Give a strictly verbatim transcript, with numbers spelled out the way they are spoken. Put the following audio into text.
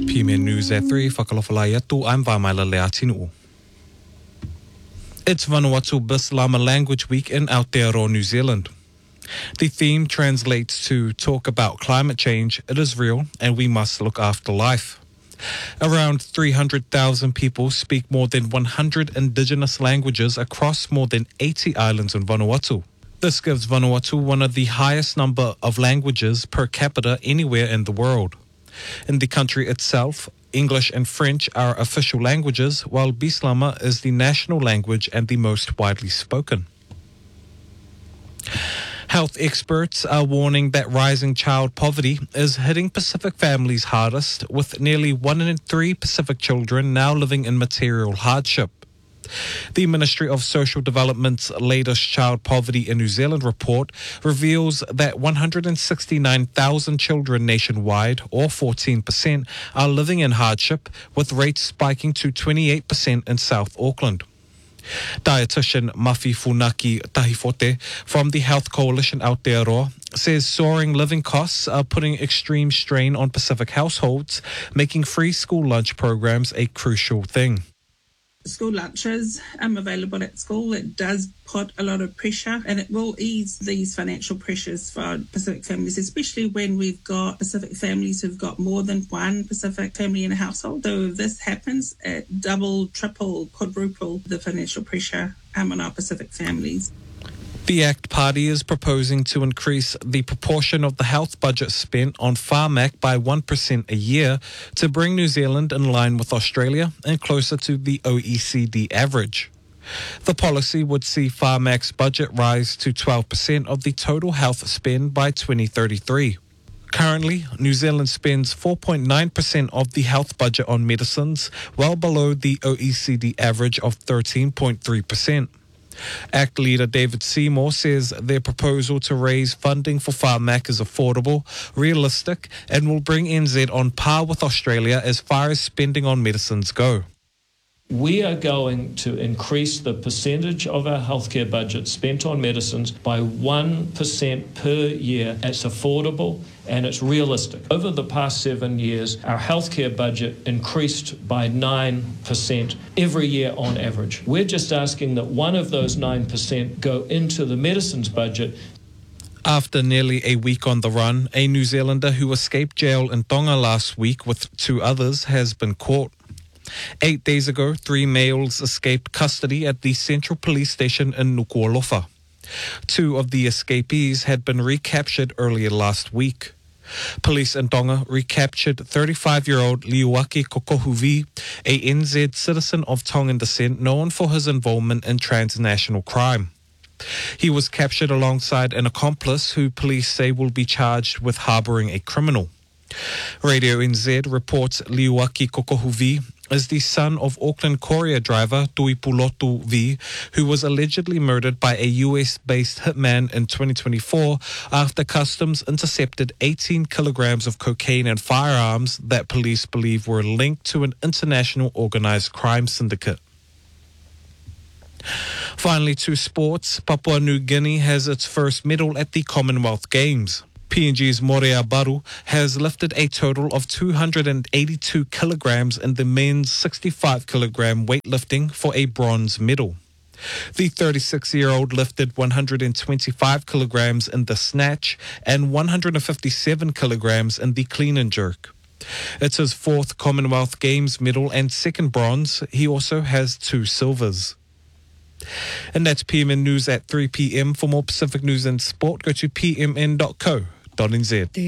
P M N News at three, whakalawhalai atu, I'm Vamaila Leatinu. It's Vanuatu Bislama Language Week in Aotearoa, New Zealand. The theme translates to talk about climate change, it is real, and we must look after life. Around three hundred thousand people speak more than one hundred indigenous languages across more than eighty islands in Vanuatu. This gives Vanuatu one of the highest number of languages per capita anywhere in the world. In the country itself, English and French are official languages, while Bislama is the national language and the most widely spoken. Health experts are warning that rising child poverty is hitting Pacific families hardest, with nearly one in three Pacific children now living in material hardship. The Ministry of Social Development's latest Child Poverty in New Zealand report reveals that one hundred sixty-nine thousand children nationwide, or fourteen percent, are living in hardship, with rates spiking to twenty-eight percent in South Auckland. Dietitian Mafi Funaki Tahifote from the Health Coalition Aotearoa says soaring living costs are putting extreme strain on Pacific households, making free school lunch programs a crucial thing. School lunches um, available at school, it does put a lot of pressure, and it will ease these financial pressures for Pacific families, especially when we've got Pacific families who've got more than one Pacific family in a household. So if this happens, it double, triple, quadruple the financial pressure um, on our Pacific families. The ACT Party is proposing to increase the proportion of the health budget spent on Pharmac by one percent a year to bring New Zealand in line with Australia and closer to the O E C D average. The policy would see Pharmac's budget rise to twelve percent of the total health spend by twenty thirty-three. Currently, New Zealand spends four point nine percent of the health budget on medicines, well below the O E C D average of thirteen point three percent. ACT leader David Seymour says their proposal to raise funding for Pharmac is affordable, realistic, and will bring N Z on par with Australia as far as spending on medicines go. We are going to increase the percentage of our healthcare budget spent on medicines by one percent per year. It's affordable and it's realistic. Over the past seven years, our healthcare budget increased by nine percent every year on average. We're just asking that one of those nine percent go into the medicines budget. After nearly a week on the run, a New Zealander who escaped jail in Tonga last week with two others has been caught. Eight days ago, three males escaped custody at the Central Police Station in Nuku'alofa. Two of the escapees had been recaptured earlier last week. Police in Tonga recaptured thirty-five-year-old Liuaki Kokohuvi, a N Z citizen of Tongan descent known for his involvement in transnational crime. He was captured alongside an accomplice who police say will be charged with harbouring a criminal. Radio N Z reports Liuaki Kokohuvi is the son of Auckland courier driver Tuipulotu V, who was allegedly murdered by a U S-based hitman in twenty twenty-four after customs intercepted eighteen kilograms of cocaine and firearms that police believe were linked to an international organised crime syndicate. Finally, to sports, Papua New Guinea has its first medal at the Commonwealth Games. P N G's Morea Baru has lifted a total of two hundred eighty-two kilograms in the men's sixty-five kilogram weightlifting for a bronze medal. The thirty-six-year-old lifted one hundred twenty-five kilograms in the snatch and one hundred fifty-seven kilograms in the clean and jerk. It's his fourth Commonwealth Games medal and second bronze. He also has two silvers. And that's P M N News at three p.m. For more Pacific news and sport, go to p m n dot co dot n z.